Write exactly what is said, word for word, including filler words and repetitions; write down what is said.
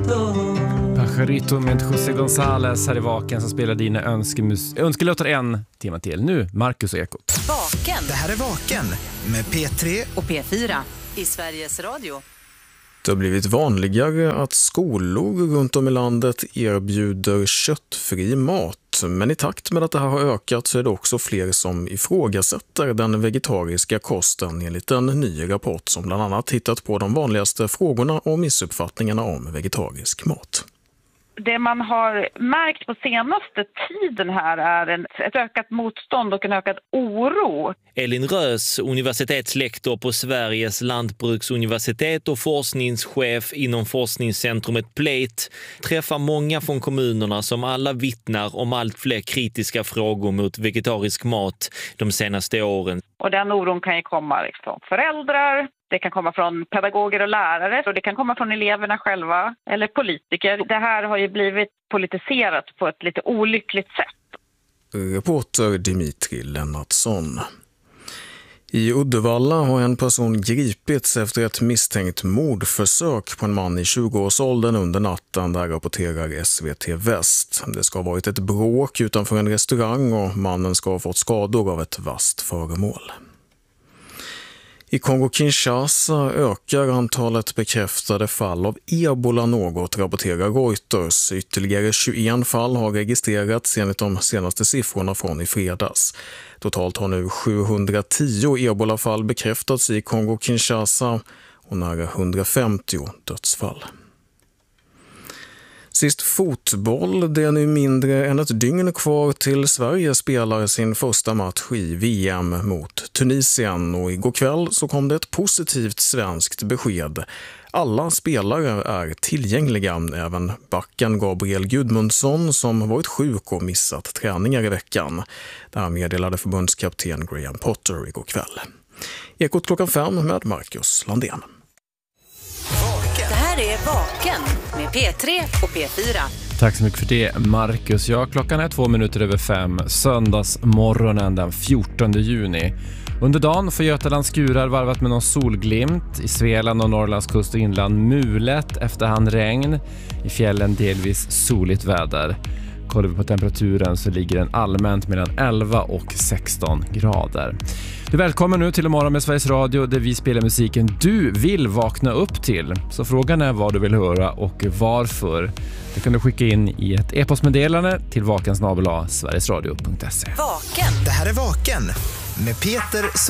Pajarito med José González här i Vaken som spelar dina önskemus- önskelåtar en timme till. Nu, Marcus och Ekot. Vaken. Det här är Vaken med P tre och P fyra i Sveriges Radio. Det har blivit vanligare att skolor runt om i landet erbjuder köttfri mat. Men i takt med att det här har ökat så är det också fler som ifrågasätter den vegetariska kosten enligt en ny rapport som bland annat tittat på de vanligaste frågorna och missuppfattningarna om vegetarisk mat. Det man har märkt på senaste tiden här är en, ett ökat motstånd och en ökad oro. Elin Rös, universitetslektor på Sveriges lantbruksuniversitet och forskningschef inom forskningscentrumet Plate, träffar många från kommunerna som alla vittnar om allt fler kritiska frågor mot vegetarisk mat de senaste åren. Och den oron kan ju komma från föräldrar, det kan komma från pedagoger och lärare och det kan komma från eleverna själva eller politiker. Det här har ju blivit politiserat på ett lite olyckligt sätt. Reporter Dimitri Lennartsson. I Uddevalla har en person gripits efter ett misstänkt mordförsök på en man i tjugoårsåldern under natten, där rapporterar S V T Väst. Det ska ha varit ett bråk utanför en restaurang och mannen ska ha fått skador av ett vasst föremål. I Kongo-Kinshasa ökar antalet bekräftade fall av ebola något, rapporterar Reuters. Ytterligare tjugoett fall har registrerats enligt de senaste siffrorna från i fredags. Totalt har nu sjuhundratio ebolafall bekräftats i Kongo-Kinshasa och nära hundrafemtio dödsfall. Sist fotboll, det är nu mindre än ett dygn kvar till Sverige spelar sin första match i V M mot Tunisien, och igår kväll så kom det ett positivt svenskt besked. Alla spelare är tillgängliga, även backen Gabriel Gudmundsson som varit sjuk och missat träningar i veckan. Det här meddelade förbundskapten Graham Potter igår kväll. Ekot klockan fem med Marcus Landén. Det här är Vaken med P tre och P fyra. Tack så mycket för det, Marcus. Ja, klockan är två minuter över fem, söndagsmorgonen den fjortonde juni. Under dagen får Götalands skurar varvat med någon solglimt. I Svealand och Norrlands kust och inland mulet, efterhand regn. I fjällen delvis soligt väder. Kollar vi på temperaturen så ligger den allmänt mellan elva och sexton grader. Du är välkommen nu till Imorgon med Sveriges Radio, där vi spelar musiken du vill vakna upp till. Så frågan är vad du vill höra och varför. Det kan du skicka in i ett e-postmeddelande till vaken snabel-a sverigesradio punkt se. Vaken. Det här är Vaken med Peter